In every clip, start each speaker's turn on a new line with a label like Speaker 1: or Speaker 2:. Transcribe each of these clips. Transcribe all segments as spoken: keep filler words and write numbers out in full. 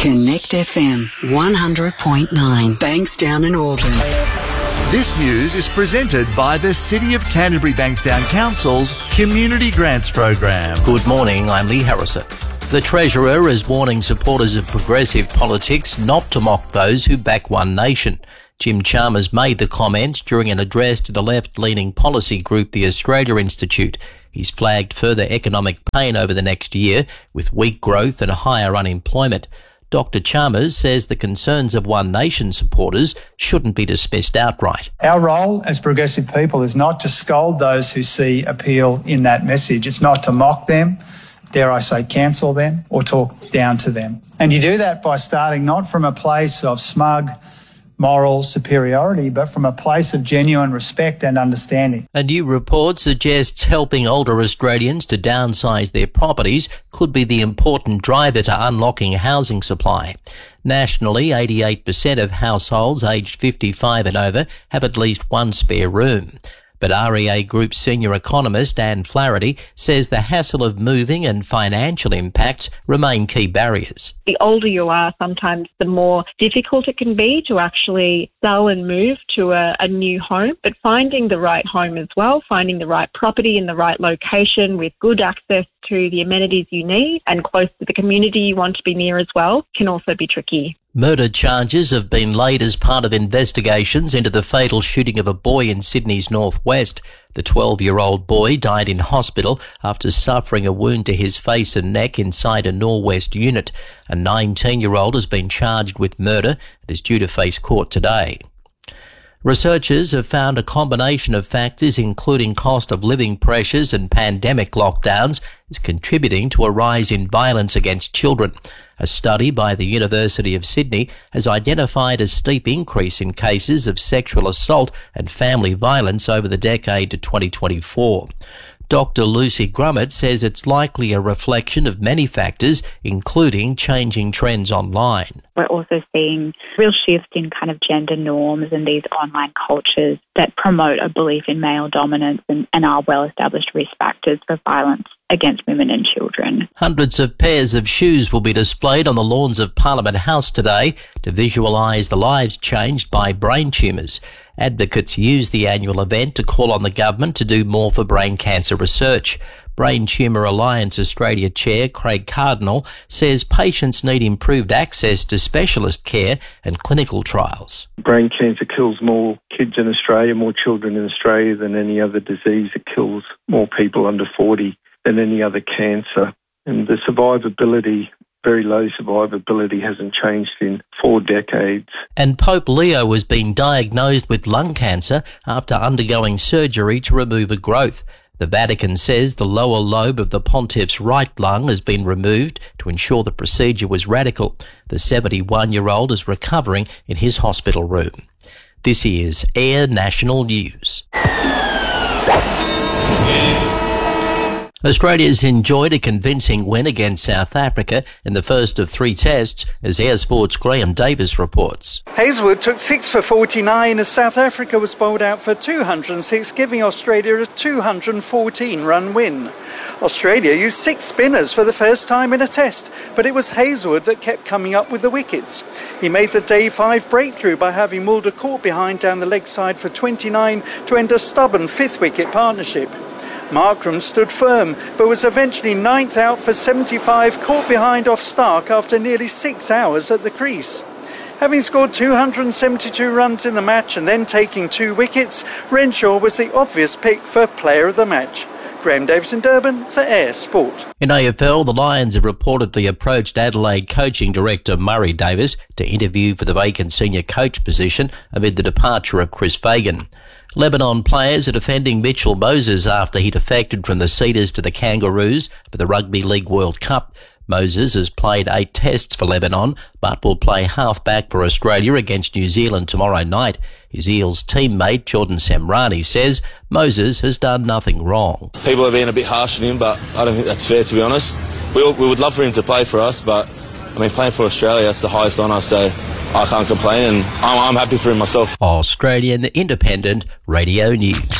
Speaker 1: Connect F M one hundred point nine, Bankstown and Auburn.
Speaker 2: This news is presented by the City of Canterbury Bankstown Council's Community Grants Program.
Speaker 3: Good morning, I'm Lee Harrison. The Treasurer is warning supporters of progressive politics not to mock those who back One Nation. Jim Chalmers made the comments during an address to the left-leaning policy group, the Australia Institute. He's flagged further economic pain over the next year, with weak growth and higher unemployment. Doctor Chalmers says the concerns of One Nation supporters shouldn't be dismissed outright.
Speaker 4: Our role as progressive people is not to scold those who see appeal in that message. It's not to mock them, dare I say cancel them, or talk down to them. And you do that by starting not from a place of smug moral superiority, but from a place of genuine respect and understanding.
Speaker 3: A new report suggests helping older Australians to downsize their properties could be the important driver to unlocking housing supply. Nationally, eighty-eight percent of households aged fifty-five and over have at least one spare room. But R E A Group senior economist Anne Flaherty says the hassle of moving and financial impacts remain key barriers.
Speaker 5: The older you are, sometimes the more difficult it can be to actually sell and move to a, a new home. But finding the right home as well, finding the right property in the right location with good access to the amenities you need and close to the community you want to be near as well, can also be tricky.
Speaker 3: Murder charges have been laid as part of investigations into the fatal shooting of a boy in Sydney's northwest. The twelve-year-old boy died in hospital after suffering a wound to his face and neck inside a Norwest unit. A nineteen-year-old has been charged with murder and is due to face court today. Researchers have found a combination of factors, including cost of living pressures and pandemic lockdowns, is contributing to a rise in violence against children. A study by the University of Sydney has identified a steep increase in cases of sexual assault and family violence over the decade to twenty twenty-four. Doctor Lucy Grummett says it's likely a reflection of many factors, including changing trends online.
Speaker 6: We're also seeing real shifts in kind of gender norms and these online cultures that promote a belief in male dominance and, and are well-established risk factors for violence against women and children.
Speaker 3: Hundreds of pairs of shoes will be displayed on the lawns of Parliament House today to visualise the lives changed by brain tumours. Advocates use the annual event to call on the government to do more for brain cancer research. Brain Tumour Alliance Australia Chair Craig Cardinal says patients need improved access to specialist care and clinical trials.
Speaker 7: Brain cancer kills more kids in Australia, more children in Australia than any other disease. It kills more people under forty than any other cancer. And the survivability, very low survivability, hasn't changed in four decades.
Speaker 3: And Pope Leo has been diagnosed with lung cancer after undergoing surgery to remove a growth. The Vatican says the lower lobe of the pontiff's right lung has been removed to ensure the procedure was radical. The seventy-one-year-old is recovering in his hospital room. This is Air National News. Australia's enjoyed a convincing win against South Africa in the first of three tests, as Air Sports' Graham Davis reports.
Speaker 8: Hazlewood took six for forty-nine as South Africa was bowled out for two hundred six, giving Australia a two hundred fourteen run win. Australia used six spinners for the first time in a test, but it was Hazlewood that kept coming up with the wickets. He made the day five breakthrough by having Mulder caught behind down the leg side for twenty-nine to end a stubborn fifth wicket partnership. Markram stood firm, but was eventually ninth out for seventy-five, caught behind off Stark after nearly six hours at the crease. Having scored two hundred seventy-two runs in the match and then taking two wickets, Renshaw was the obvious pick for player of the match. Graham Davis in Durban for Air Sport.
Speaker 3: In A F L, the Lions have reportedly approached Adelaide coaching director Murray Davis to interview for the vacant senior coach position amid the departure of Chris Fagan. Lebanon players are defending Mitchell Moses after he defected from the Cedars to the Kangaroos for the Rugby League World Cup. Moses has played eight tests for Lebanon, but will play half-back for Australia against New Zealand tomorrow night. His Eels teammate Jordan Samrani says Moses has done nothing wrong.
Speaker 9: People have been a bit harsh on him, but I don't think that's fair, to be honest. We, we would love for him to play for us, but I mean, playing for Australia, that's the highest honour, so I can't complain, and I'm, I'm happy for him myself.
Speaker 3: Australian Independent Radio News.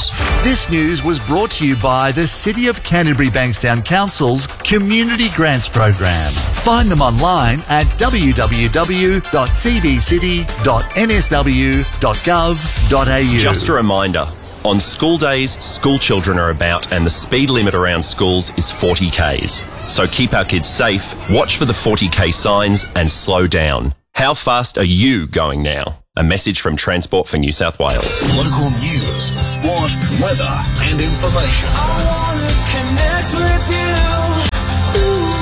Speaker 2: This news was brought to you by the City of Canterbury Bankstown Council's Community Grants Program. Find them online at w w w dot c b city dot n s w dot gov dot a u.
Speaker 10: Just a reminder, on school days, school children are about and the speed limit around schools is forty kays. So keep our kids safe, watch for the forty k signs and slow down. How fast are you going now? A message from Transport for New South Wales.
Speaker 11: Local news, sport, weather and information. I want to connect with you.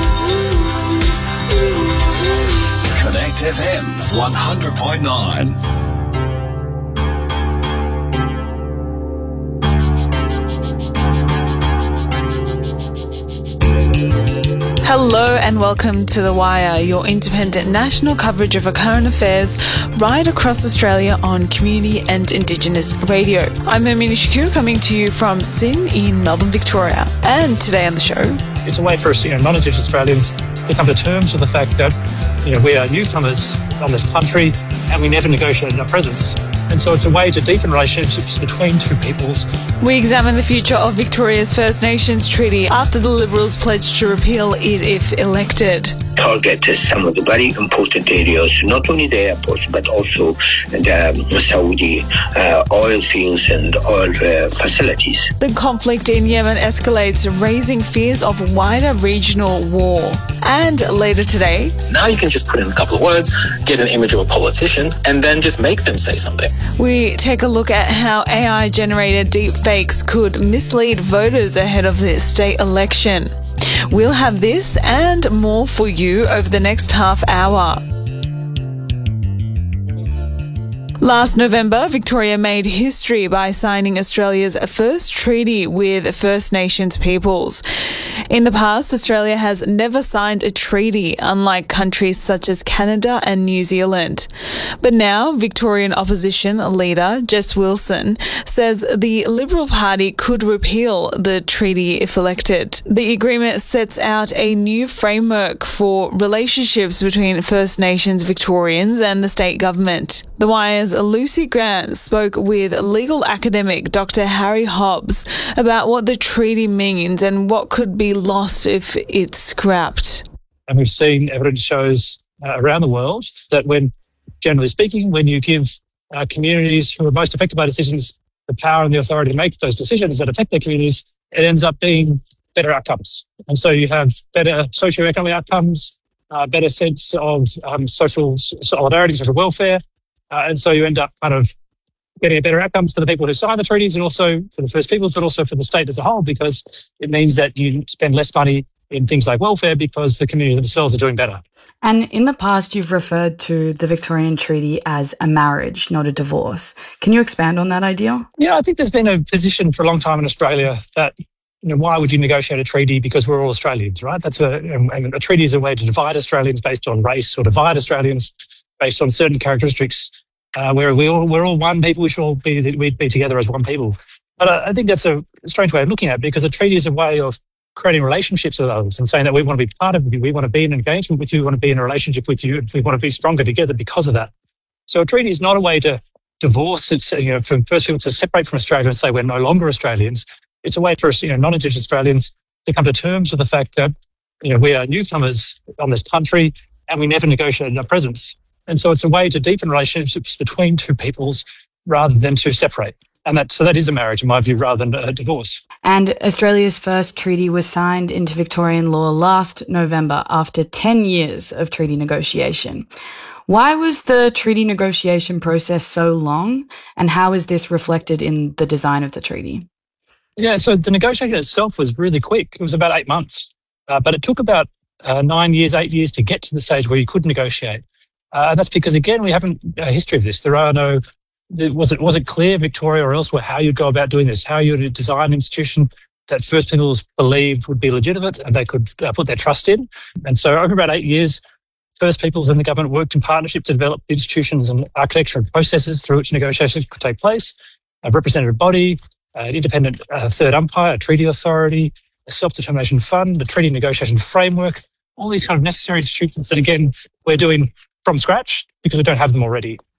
Speaker 11: Ooh, ooh, ooh. Connect F M one hundred point nine.
Speaker 12: Hello and welcome to The Wire, your independent national coverage of current affairs right across Australia on community and Indigenous radio. I'm Amina Shakur, coming to you from Sydney in Melbourne, Victoria. And today on the show,
Speaker 13: it's a way for us, you know, non-Indigenous Australians to come to terms with the fact that, you know, we are newcomers on this country and we never negotiated our presence. And so it's a way to deepen relationships between two peoples.
Speaker 12: We examine the future of Victoria's First Nations Treaty after the Liberals pledged to repeal it if elected.
Speaker 14: Target some of the very important areas, not only the airports, but also the Saudi uh, oil fields and oil uh, facilities.
Speaker 12: The conflict in Yemen escalates, raising fears of wider regional war. And later today,
Speaker 15: now you can just put in a couple of words, get an image of a politician, and then just make them say something.
Speaker 12: We take a look at how A I-generated deepfakes could mislead voters ahead of the state election. We'll have this and more for you over the next half hour. Last November, Victoria made history by signing Australia's first treaty with First Nations peoples. In the past, Australia has never signed a treaty, unlike countries such as Canada and New Zealand. But now, Victorian opposition leader Jess Wilson says the Liberal Party could repeal the treaty if elected. The agreement sets out a new framework for relationships between First Nations Victorians and the state government. The Wire's Lucy Grant spoke with legal academic Doctor Harry Hobbs about what the treaty means and what could be lost if it's scrapped.
Speaker 13: And we've seen evidence shows uh, around the world that when, generally speaking, when you give uh, communities who are most affected by decisions the power and the authority to make those decisions that affect their communities, it ends up being better outcomes. And so you have better socioeconomic outcomes, uh, better sense of um, social solidarity, social welfare. Uh, and so you end up kind of getting a better outcomes for the people who sign the treaties and also for the First Peoples, but also for the state as a whole, because it means that you spend less money in things like welfare because the community themselves are doing better.
Speaker 16: And in the past, you've referred to the Victorian Treaty as a marriage, not a divorce. Can you expand on that idea?
Speaker 13: Yeah, I think there's been a position for a long time in Australia that, you know, why would you negotiate a treaty? Because we're all Australians, right? That's a, and a treaty is a way to divide Australians based on race or divide Australians based on certain characteristics. Uh, where we all, we're all one people, we should all be, we'd be together as one people. But uh, I think that's a strange way of looking at it, because a treaty is a way of creating relationships with others and saying that we want to be part of you, we want to be in engagement with you, we want to be in a relationship with you, and we want to be stronger together because of that. So a treaty is not a way to divorce, it's, you know, from First People to separate from Australia and say we're no longer Australians. It's a way for us, you know, non-Indigenous Australians to come to terms with the fact that, you know, we are newcomers on this country and we never negotiated our presence. And so it's a way to deepen relationships between two peoples rather than to separate. And that, so that is a marriage, in my view, rather than a divorce.
Speaker 16: And Australia's first treaty was signed into Victorian law last November after ten years of treaty negotiation. Why was the treaty negotiation process so long, and how is this reflected in the design of the treaty?
Speaker 13: Yeah, so the negotiation itself was really quick. It was about eight months, uh, but it took about uh, nine years, eight years to get to the stage where you could negotiate. Uh, and that's because, again, we haven't a history of this. There are no, was it was it clear, Victoria or elsewhere, how you'd go about doing this, how you'd design an institution that First Peoples believed would be legitimate and they could uh, put their trust in. And so over about eight years, First Peoples and the government worked in partnership to develop institutions and architecture and processes through which negotiations could take place, a representative body, an independent uh, third umpire, a treaty authority, a self-determination fund, a treaty negotiation framework, all these kind of necessary institutions that, again, we're doing from scratch because we don't have them already.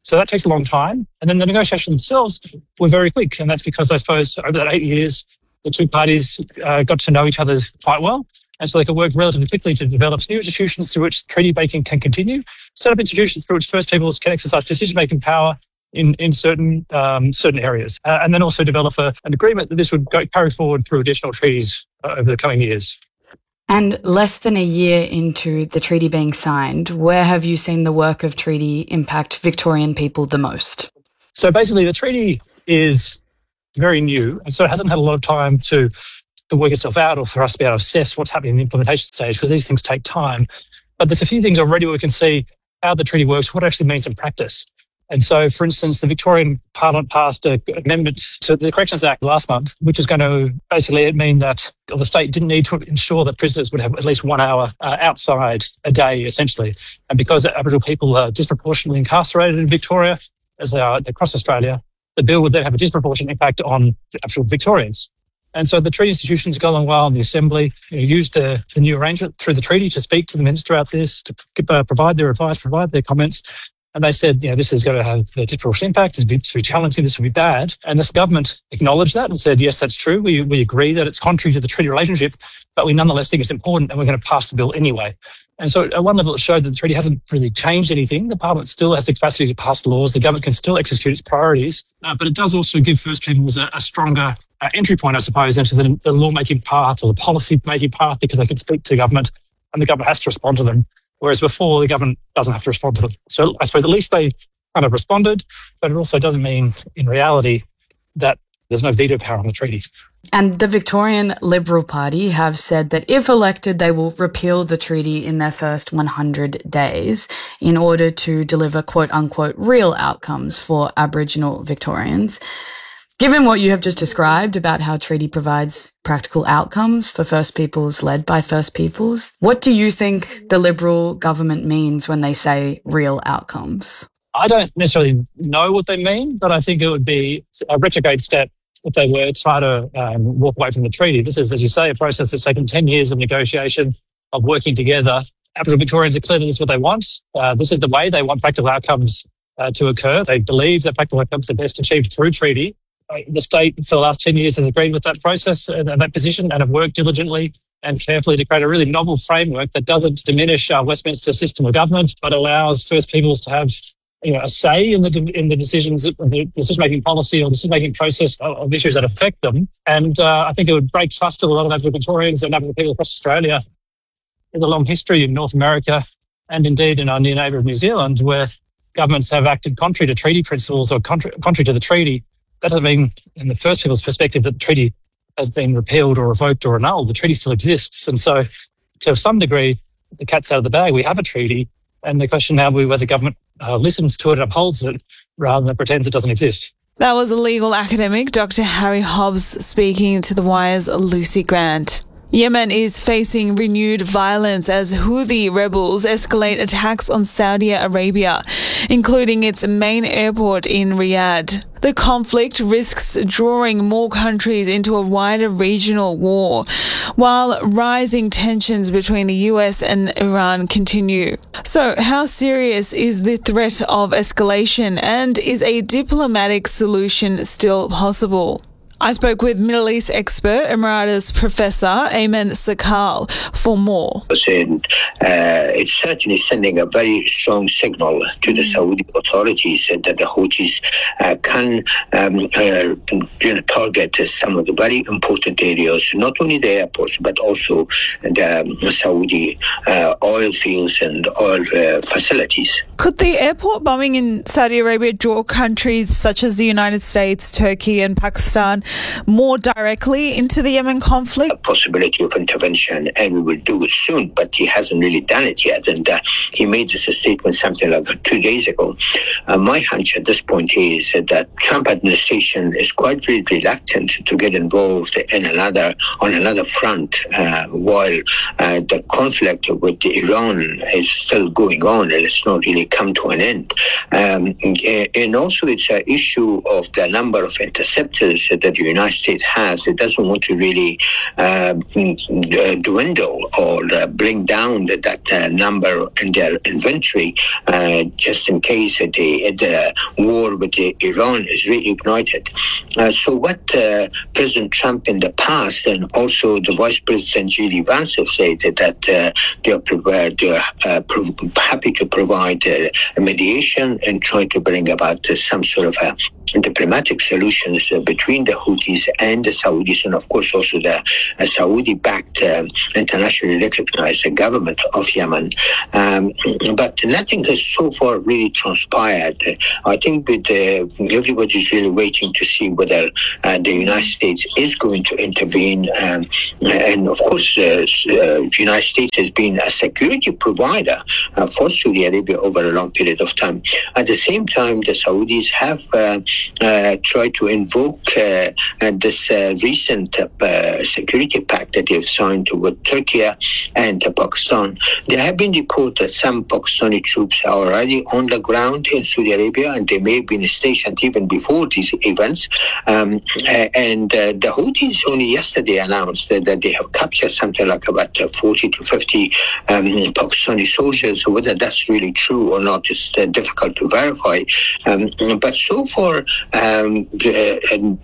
Speaker 13: So that takes a long time. And then the negotiations themselves were very quick. And that's because, I suppose, over that eight years, the two parties uh, got to know each other quite well. And so they could work relatively quickly to develop new institutions through which treaty making can continue, set up institutions through which First Peoples can exercise decision-making power in, in certain um, certain areas, uh, and then also develop a, an agreement that this would go, carry forward through additional treaties uh, over the coming years.
Speaker 16: And less than a year into the treaty being signed, where have you seen the work of treaty impact Victorian people the most?
Speaker 13: So basically, the treaty is very new, and so it hasn't had a lot of time to to work itself out or for us to be able to assess what's happening in the implementation stage, because these things take time. But there's a few things already where we can see how the treaty works, what it actually means in practice. And so, for instance, the Victorian Parliament passed an amendment to the Corrections Act last month, which is going to basically mean that the state didn't need to ensure that prisoners would have at least one hour uh, outside a day, essentially. And because Aboriginal people are disproportionately incarcerated in Victoria, as they are across Australia, the bill would then have a disproportionate impact on the actual Victorians. And so the treaty institutions go along well in the Assembly, you know, use the, the new arrangement through the treaty to speak to the Minister about this, to uh, provide their advice, provide their comments. And they said, you know, this is going to have a disproportionate impact, this will be challenging, this will be bad. And this government acknowledged that and said, yes, that's true. We, we agree that it's contrary to the treaty relationship, but we nonetheless think it's important and we're going to pass the bill anyway. And so at one level, it showed that the treaty hasn't really changed anything. The Parliament still has the capacity to pass laws. The government can still execute its priorities. Uh, but it does also give First Peoples a, a stronger uh, entry point, I suppose, into the, the lawmaking part or the policy-making part, because they can speak to government and the government has to respond to them. Whereas before, the government doesn't have to respond to them. So I suppose at least they kind of responded, but it also doesn't mean in reality that there's no veto power on the treaty.
Speaker 16: And the Victorian Liberal Party have said that if elected, they will repeal the treaty in their first one hundred days in order to deliver quote-unquote real outcomes for Aboriginal Victorians. Given what you have just described about how treaty provides practical outcomes for First Peoples led by First Peoples, what do you think the Liberal government means when they say real outcomes?
Speaker 13: I don't necessarily know what they mean, but I think it would be a retrograde step if they were to try to um, walk away from the treaty. This is, as you say, a process that's taken ten years of negotiation, of working together. Aboriginal Victorians are clear that this is what they want. Uh, this is the way they want practical outcomes uh, to occur. They believe that practical outcomes are best achieved through treaty. Uh, the state, for the last ten years, has agreed with that process and, and that position and have worked diligently and carefully to create a really novel framework that doesn't diminish our Westminster system of government, but allows First Peoples to have, you know, a say in the in the decisions, the decision-making policy or decision-making process of, of issues that affect them. And uh, I think it would break trust of a lot of Aboriginal Victorians and Aboriginal people across Australia. There's a long history in North America and indeed in our near neighbour of New Zealand where governments have acted contrary to treaty principles or contrary, contrary to the treaty. That doesn't mean, in the First Peoples' perspective, that the treaty has been repealed or revoked or annulled. The treaty still exists. And so, to some degree, the cat's out of the bag. We have a treaty. And the question now will be whether government uh, listens to it and upholds it rather than pretends it doesn't exist.
Speaker 12: That was a legal academic, Doctor Harry Hobbs, speaking to The Wire's Lucy Grant. Yemen is facing renewed violence as Houthi rebels escalate attacks on Saudi Arabia, including its main airport in Riyadh. The conflict risks drawing more countries into a wider regional war, while rising tensions between the U S and Iran continue. So, how serious is the threat of escalation, and is a diplomatic solution still possible? I spoke with Middle East expert, Emeritus Professor Ayman Sakal, for more.
Speaker 14: And, uh, it's certainly sending a very strong signal to the Saudi authorities that the Houthis uh, can um, uh, you know, target some of the very important areas, not only the airports, but also the um, Saudi uh, oil fields and oil uh, facilities.
Speaker 12: Could the airport bombing in Saudi Arabia draw countries such as the United States, Turkey and Pakistan more directly into the Yemen conflict?
Speaker 14: A possibility of intervention, and we will do it soon, but he hasn't really done it yet. And uh, he made this a statement something like two days ago. Uh, my hunch at this point is that Trump administration is quite really reluctant to get involved in another on another front uh, while uh, the conflict with Iran is still going on and it's not really come to an end. Um, and also it's an issue of the number of interceptors that that the United States has, it doesn't want to really uh, dwindle or uh, bring down that, that uh, number in their inventory uh, just in case the, the war with the Iran is reignited. Uh, so what uh, President Trump in the past and also the Vice President J D Vance have said that uh, they are, prepared, they are uh, pro- happy to provide uh, a mediation and try to bring about uh, some sort of a diplomatic solutions uh, between the Houthis and the Saudis, and of course also the uh, Saudi-backed uh, internationally recognized government of Yemen. Um, but nothing has so far really transpired. I think with uh, everybody's really waiting to see whether uh, the United States is going to intervene. Um, and of course, uh, uh, the United States has been a security provider uh, for Saudi Arabia over a long period of time. At the same time, the Saudis have uh, uh, tried to invoke uh, uh, this uh, recent uh, security pact that they've signed with Turkey and uh, Pakistan. There have been reports that some Pakistani troops are already on the ground in Saudi Arabia, and they may have been stationed even before these events. Um, and uh, the Houthis only yesterday announced that, that they have captured something like about uh, forty to fifty um, Pakistani soldiers. Whether that's really true or not is uh, difficult to verify. Um, but so far, um, uh, and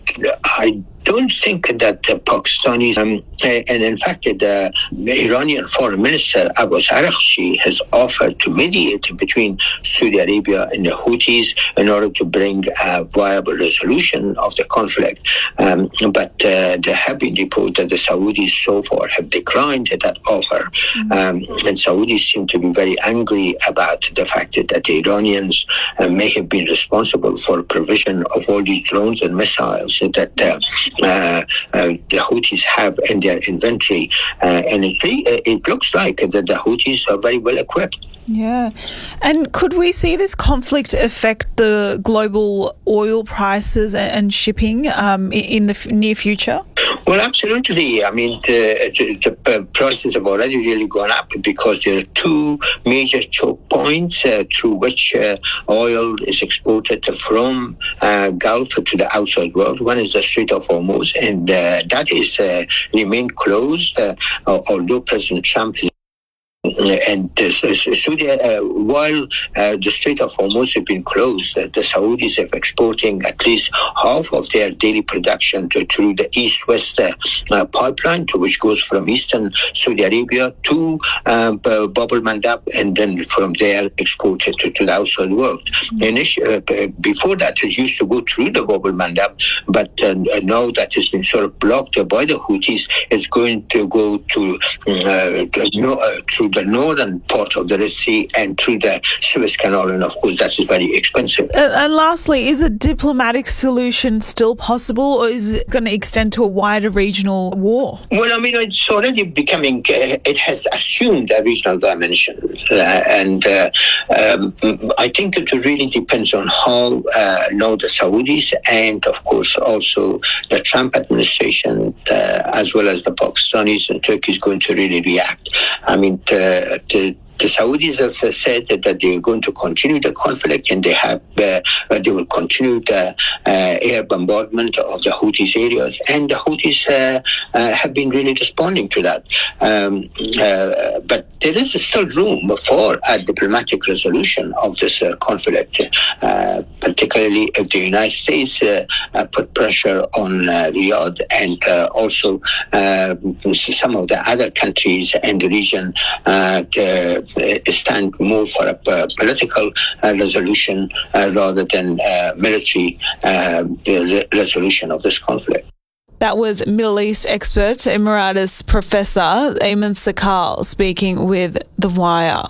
Speaker 14: I don't think that the Pakistanis, um, and in fact the, the Iranian Foreign Minister Abbas Araghchi has offered to mediate between Saudi Arabia and the Houthis in order to bring a viable resolution of the conflict. Um, but uh, there have been reports that the Saudis so far have declined that offer. Mm-hmm. Um, and Saudis seem to be very angry about the fact that the Iranians uh, may have been responsible for provision of all these drones and missiles that uh, Uh, uh, the Houthis have in their inventory, uh, and it, really, uh, it looks like that the Houthis are very well equipped.
Speaker 12: Yeah. And could we see this conflict affect the global oil prices and shipping um, in the near future?
Speaker 14: Well, absolutely. I mean, the, the, the prices have already really gone up because there are two major choke points uh, through which uh, oil is exported from uh, Gulf to the outside world. One is the Strait of Hormuz, and uh, that is uh, remained closed, uh, although President Trump is And uh, Saudi, uh, while uh, the Strait of Hormuz have been closed, uh, the Saudis are exporting at least half of their daily production to, through the east-west uh, uh, pipeline, to which goes from eastern Saudi Arabia to uh, Bab el-Mandab, and then from there exported to, to the outside world. Mm-hmm. Initially, uh, before that, it used to go through the Bab el-Mandab, but uh, now that has been sort of blocked by the Houthis, it's going to go to uh, no, uh, through the northern part of the Red Sea and through the Suez Canal, and of course that is very expensive.
Speaker 12: Uh, and lastly, is a diplomatic solution still possible, or is it going to extend to a wider regional war?
Speaker 14: Well, I mean, it's already becoming, uh, it has assumed a regional dimension, uh, and uh, um, I think it really depends on how uh, now the Saudis and of course also the Trump administration, uh, as well as the Pakistanis and Turkey is going to really react. I mean, Uh, the, the Saudis have uh, said that, that they're going to continue the conflict, and they have uh, they will continue the uh, air bombardment of the Houthis areas, and the Houthis uh, uh, have been really responding to that. Um, uh, but there is still room for a diplomatic resolution of this uh, conflict, uh, particularly if the United States uh, uh, put pressure on uh, Riyadh, and uh, also uh, some of the other countries in the region uh, uh, stand more for a uh, political uh, resolution uh, rather than uh, military uh, resolution of this conflict.
Speaker 12: That was Middle East expert, Emeritus Professor Ayman Sakal, speaking with The Wire.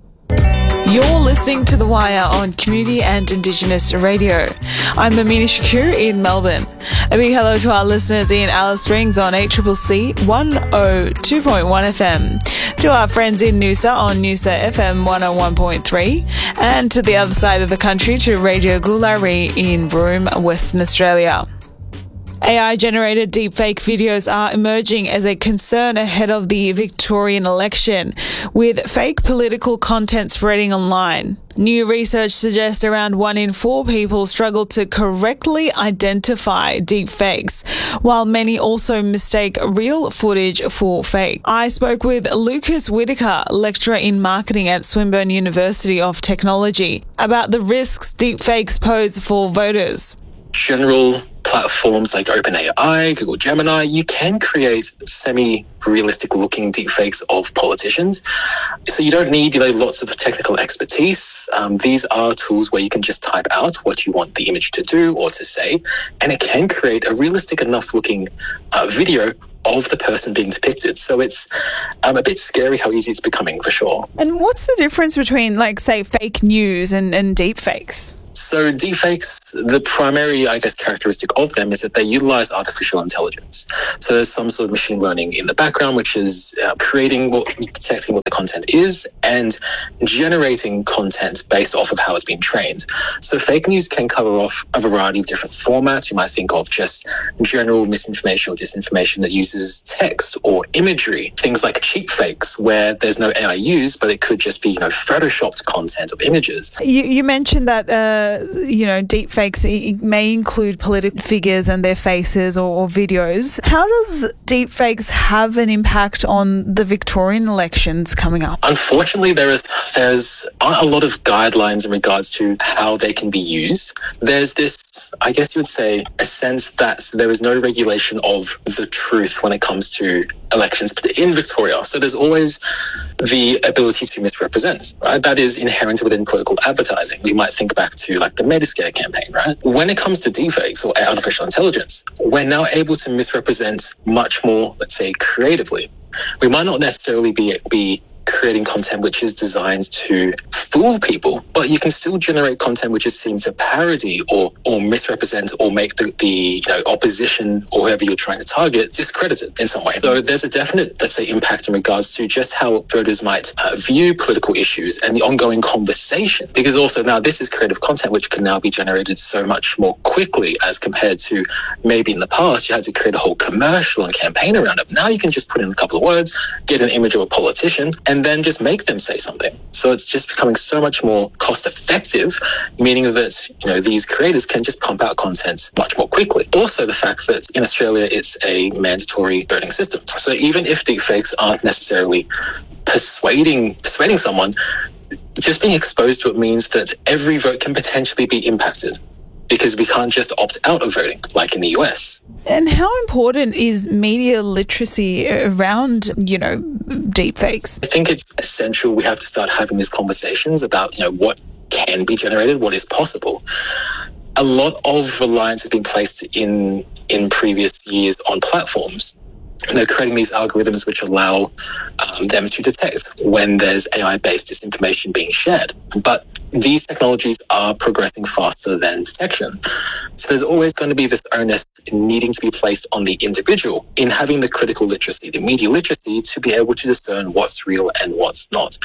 Speaker 12: You're listening to The Wire on Community and Indigenous Radio. I'm Amina Shakur in Melbourne. A big hello to our listeners in Alice Springs on eight C C C one oh two point one F M, to our friends in Noosa on Noosa F M one oh one point three, and to the other side of the country to Radio Gulari in Broome, Western Australia. A I-generated deepfake videos are emerging as a concern ahead of the Victorian election, with fake political content spreading online. New research suggests around one in four people struggle to correctly identify deepfakes, while many also mistake real footage for fake. I spoke with Lucas Whitaker, lecturer in marketing at Swinburne University of Technology, about the risks deepfakes pose for voters.
Speaker 15: General platforms like OpenAI, Google Gemini, you can create semi-realistic looking deepfakes of politicians. So you don't need, you know, lots of technical expertise. Um, these are tools where you can just type out what you want the image to do or to say, and it can create a realistic enough looking uh, video of the person being depicted. So it's um, a bit scary how easy it's becoming, for sure.
Speaker 12: And what's the difference between, like, say, fake news and, and deepfakes?
Speaker 15: So deepfakes, the primary, I guess, characteristic of them is that they utilize artificial intelligence. So there's some sort of machine learning in the background, which is uh, creating, what, detecting what the content is and generating content based off of how it's been trained. So fake news can cover off a variety of different formats. You might think of just general misinformation or disinformation that uses text or imagery, things like cheap fakes where there's no A I used, but it could just be, you know, photoshopped content of images.
Speaker 12: You, you mentioned that uh, you know, deepfakes may include political figures and their faces or, or videos. How does deepfakes have an impact on the Victorian elections coming up?
Speaker 15: Unfortunately, there is there's a lot of guidelines in regards to how they can be used. There's this, I guess you would say, a sense that there is no regulation of the truth when it comes to elections in Victoria. So there's always the ability to misrepresent, right? That is inherent within political advertising. We might think back to like the Metascare campaign, right? When it comes to deepfakes or artificial intelligence, we're now able to misrepresent much more, let's say, creatively. We might not necessarily be be creating content which is designed to fool people, but you can still generate content which is seen to parody or or misrepresent or make the, the you know opposition or whoever you're trying to target discredited in some way. So there's a definite, let's say, impact in regards to just how voters might uh, view political issues and the ongoing conversation, because also now this is creative content which can now be generated so much more quickly as compared to maybe in the past you had to create a whole commercial and campaign around it. Now you can just put in a couple of words, get an image of a politician, and and then just make them say something. So it's just becoming so much more cost effective, meaning that, you know, these creators can just pump out content much more quickly. Also, the fact that in Australia it's a mandatory voting system. So even if deepfakes aren't necessarily persuading persuading someone, just being exposed to it means that every vote can potentially be impacted, because we can't just opt out of voting like in the U S.
Speaker 12: And how important is media literacy around, you know, deepfakes?
Speaker 15: I think it's essential. We have to start having these conversations about, you know, what can be generated, what is possible. A lot of reliance has been placed in in previous years on platforms. They're creating these algorithms which allow um, them to detect when there's A I-based disinformation being shared. But these technologies are progressing faster than detection. So there's always going to be this onus needing to be placed on the individual in having the critical literacy, the media literacy, to be able to discern what's real and what's not.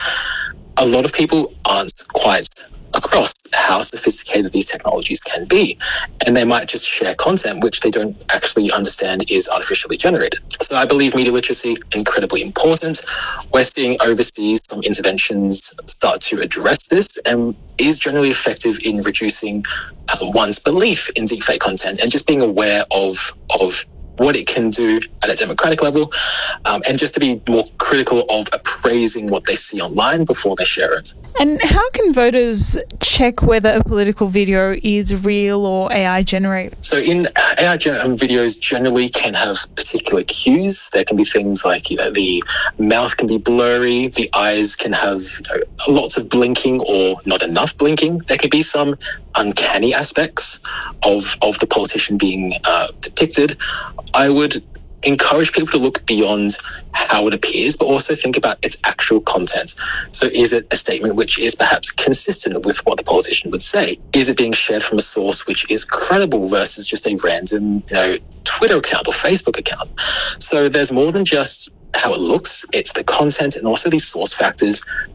Speaker 15: A lot of people aren't quite across how sophisticated these technologies can be, and they might just share content which they don't actually understand is artificially generated. So I believe media literacy is incredibly important. We're seeing overseas some interventions start to address this and is generally effective in reducing um, one's belief in deepfake content and just being aware of of what it can do at a democratic level, um, and just to be more critical of appraising what they see online before they share it.
Speaker 12: And how can voters check whether a political video is real or A I generated?
Speaker 15: So in A I gen- videos generally can have particular cues. There can be things like, you know, the mouth can be blurry, the eyes can have, you know, lots of blinking or not enough blinking. There can be some uncanny aspects of, of the politician being uh, depicted. I would encourage people to look beyond how it appears, but also think about its actual content. So is it a statement which is perhaps consistent with what the politician would say? Is it being shared from a source which is credible versus just a random, you know, Twitter account or Facebook account? So there's more than just how it looks, it's the content and also these source factors that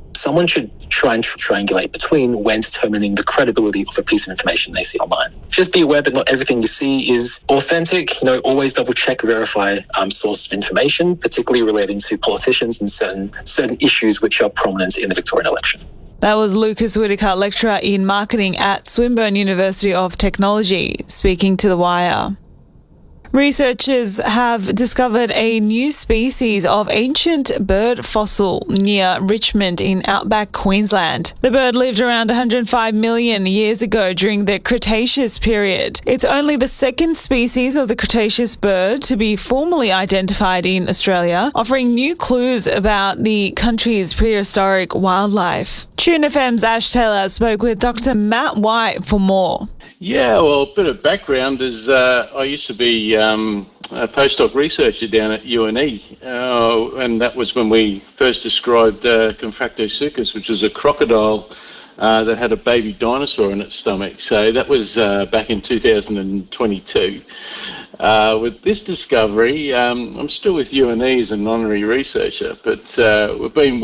Speaker 15: someone should try and triangulate between when determining the credibility of a piece of information they see online. Just be aware that not everything you see is authentic. You know, always double check, verify um, source of information, particularly relating to politicians and certain certain issues which are prominent in the Victorian election.
Speaker 12: That was Lucas Whitaker, lecturer in marketing at Swinburne University of Technology, speaking to The Wire. Researchers have discovered a new species of ancient bird fossil near Richmond in outback Queensland. The bird lived around one hundred five million years ago during the Cretaceous period. It's only the second species of the Cretaceous bird to be formally identified in Australia, offering new clues about the country's prehistoric wildlife. Tune F M's Ash Taylor spoke with Doctor Matt White for more.
Speaker 17: Yeah, well, a bit of background is uh, I used to be um, a postdoc researcher down at U N E, uh, and that was when we first described uh, Confractosuchus, which was a crocodile uh, that had a baby dinosaur in its stomach. So that was uh, back in two thousand twenty-two. Uh, with this discovery, um, I'm still with U N E as an honorary researcher, but uh, we've been